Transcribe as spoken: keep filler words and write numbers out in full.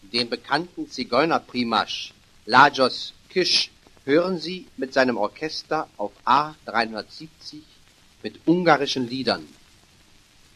Den bekannten Zigeunerprimasch Lajos Kis hören Sie mit seinem Orchester auf A dreihundertsiebzig mit ungarischen Liedern.